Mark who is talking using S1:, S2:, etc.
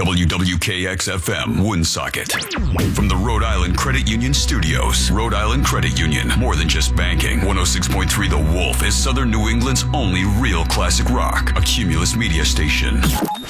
S1: WWKX-FM, Woonsocket. From the Rhode Island Credit Union Studios, Rhode Island Credit Union, more than just banking. 106.3 The Wolf is Southern New England's only real classic rock, a Cumulus media station.